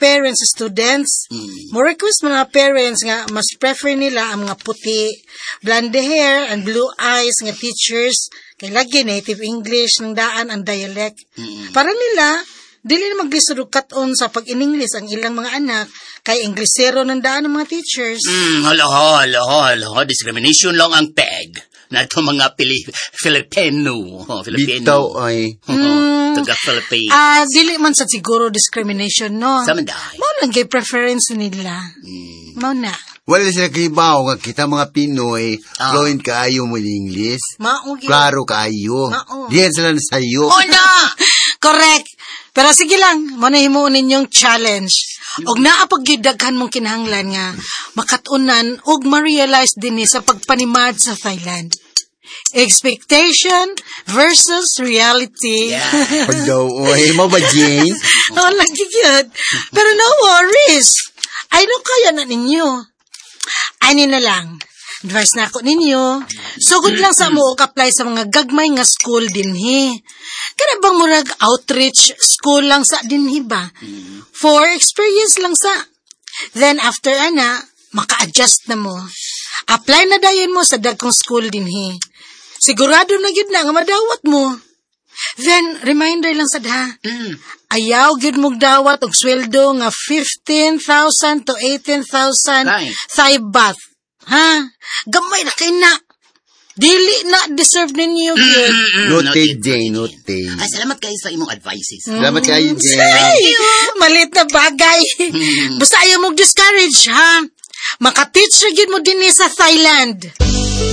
parents, students. Mo request mga parents nga mas prefer nila ang mga puti, blonde hair, and blue eyes nga teachers. Kay lagi native English ng daan ang dialect. Para nila, dili na maglisod katon sa pag-in-English ang ilang mga anak kay Inglesero ng daan ng mga teachers. Hala. Discrimination lang ang peg. Na ito mga Filipino. Bitaw ay. Taga-Philippines. Dili man sa siguro discrimination, no? Samanday. Mao lang kay preference nila. Mao na. Wala sila kibaw nga kita mga Pinoy, fluent kaayo mo in English. Klaro kaayo. Diyan sila na sayo. Na! Correct. Pero sige lang, muna himuon ninyong challenge. Og naapagidaghan mong kinahanglan nga makatunan og ma-realize din sa pagpanimad sa Thailand. Expectation versus reality. Pagdaw, mo ba, Jane? Lagi yun. Pero no worries. I know kaya na ninyo. Ani na lang. Advice na ako ninyo. Sugod lang sa mo apply sa mga gagmay nga school dinhi. Kana bang murag outreach school lang sa dinhi ba? For experience lang sa. Then after ana, maka-adjust na mo. Apply na dayon mo sa dagkong school dinhi. Sigurado na gyud na nga madawat mo. Then reminder lang sa daha. Ayaw gyud mong dawat og sweldo nga 15,000 to 18,000 Thai baht. Ha? Gamay na kay na. Dili na deserve ninyo gyud. Noted, Jane, noted. Ay, salamat kayo sa imong advices. Salamat kayo, Jane. Ay, malit na bagay. Basta ayaw mong discourage, ha? Maka-teach gyud mo din sa Thailand.